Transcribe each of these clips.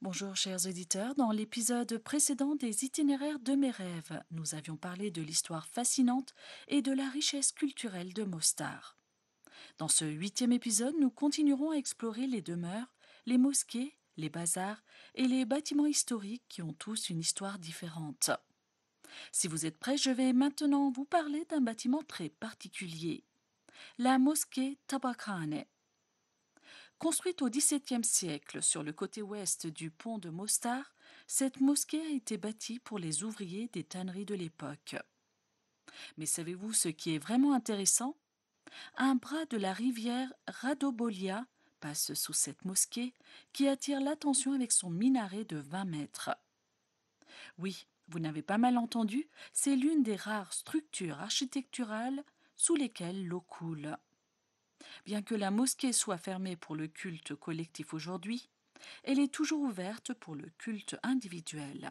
Bonjour chers auditeurs, dans l'épisode précédent des itinéraires de mes rêves, nous avions parlé de l'histoire fascinante et de la richesse culturelle de Mostar. Dans ce huitième épisode, nous continuerons à explorer les demeures, les mosquées, les bazars et les bâtiments historiques qui ont tous une histoire différente. Si vous êtes prêts, je vais maintenant vous parler d'un bâtiment très particulier, la mosquée Tabakhane. Construite au XVIIe siècle sur le côté ouest du pont de Mostar, cette mosquée a été bâtie pour les ouvriers des tanneries de l'époque. Mais savez-vous ce qui est vraiment intéressant? Un bras de la rivière Radobolia passe sous cette mosquée qui attire l'attention avec son minaret de 20 mètres. Oui, vous n'avez pas mal entendu, c'est l'une des rares structures architecturales sous lesquelles l'eau coule. Bien que la mosquée soit fermée pour le culte collectif aujourd'hui, elle est toujours ouverte pour le culte individuel.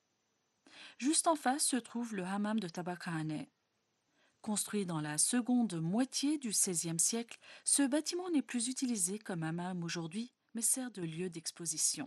Juste en face se trouve le hammam de Tabakhane. Construit dans la seconde moitié du XVIe siècle, ce bâtiment n'est plus utilisé comme hammam aujourd'hui, mais sert de lieu d'exposition.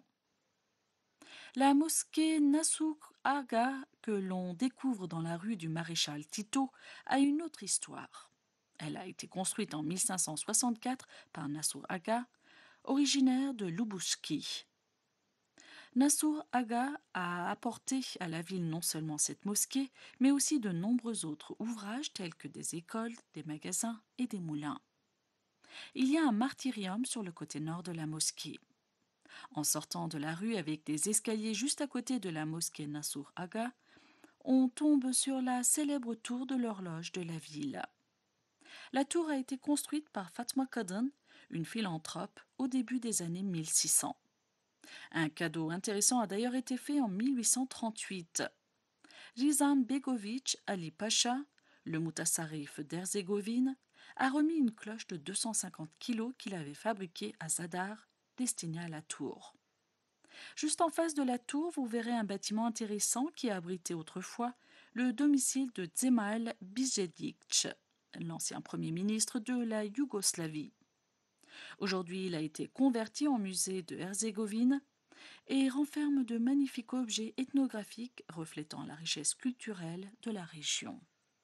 La mosquée Nassour Aga, que l'on découvre dans la rue du Maréchal Tito, a une autre histoire. Elle a été construite en 1564 par Nassour Aga, originaire de Lubuskie. Nassour Aga a apporté à la ville non seulement cette mosquée, mais aussi de nombreux autres ouvrages tels que des écoles, des magasins et des moulins. Il y a un martyrium sur le côté nord de la mosquée. En sortant de la rue avec des escaliers juste à côté de la mosquée Nassour Aga, on tombe sur la célèbre tour de l'horloge de la ville. La tour a été construite par Fatma Kadın, une philanthrope, au début des années 1600. Un cadeau intéressant a d'ailleurs été fait en 1838. Rizan Begovic Ali Pacha, le mutassarif d'Herzégovine, a remis une cloche de 250 kilos qu'il avait fabriquée à Zadar, destinée à la tour. Juste en face de la tour, vous verrez un bâtiment intéressant qui a abrité autrefois le domicile de Zemal Bijedić, l'ancien premier ministre de la Yougoslavie. Aujourd'hui, il a été converti en musée de Herzégovine et renferme de magnifiques objets ethnographiques reflétant la richesse culturelle de la région.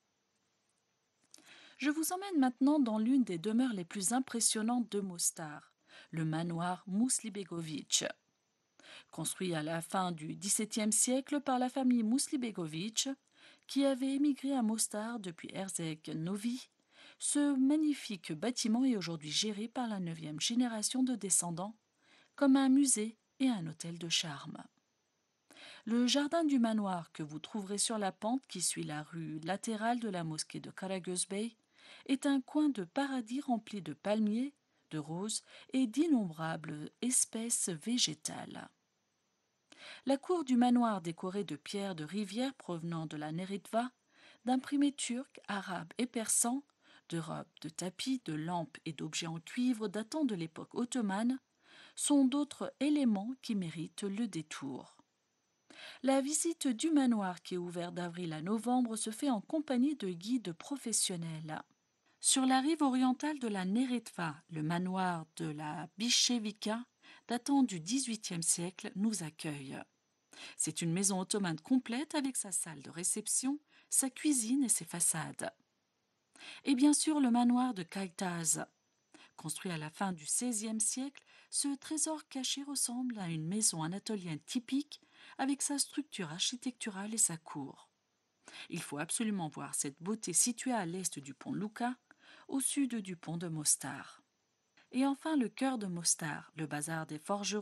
Je vous emmène maintenant dans l'une des demeures les plus impressionnantes de Mostar, le manoir Muslibegović. Construit à la fin du XVIIe siècle par la famille Muslibegović, qui avait émigré à Mostar depuis Herzeg Novi, ce magnifique bâtiment est aujourd'hui géré par la 9e génération de descendants, comme un musée et un hôtel de charme. Le jardin du manoir que vous trouverez sur la pente qui suit la rue latérale de la mosquée de Karagözbey est un coin de paradis rempli de palmiers, de roses et d'innombrables espèces végétales. La cour du manoir décorée de pierres de rivière provenant de la Neretva, d'imprimés turcs, arabes et persans, de robes, de tapis, de lampes et d'objets en cuivre datant de l'époque ottomane, sont d'autres éléments qui méritent le détour. La visite du manoir, qui est ouvert d'avril à novembre, se fait en compagnie de guides professionnels. Sur la rive orientale de la Neretva, le manoir de la Biševica, datant du XVIIIe siècle, nous accueille. C'est une maison ottomane complète avec sa salle de réception, sa cuisine et ses façades. Et bien sûr le manoir de Kaytaz. Construit à la fin du XVIe siècle, ce trésor caché ressemble à une maison anatolienne typique avec sa structure architecturale et sa cour. Il faut absolument voir cette beauté située à l'est du pont Luka, au sud du pont de Mostar. Et enfin le cœur de Mostar, le bazar des forgerons,